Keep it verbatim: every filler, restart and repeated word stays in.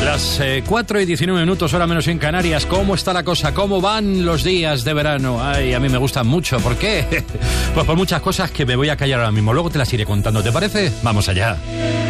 Las eh, cuatro y diecinueve minutos, hora menos en Canarias. ¿Cómo está la cosa? ¿Cómo van los días de verano? Ay, a mí me gustan mucho. ¿Por qué? Pues por muchas cosas que me voy a callar ahora mismo. Luego te las iré contando, ¿te parece? Vamos allá.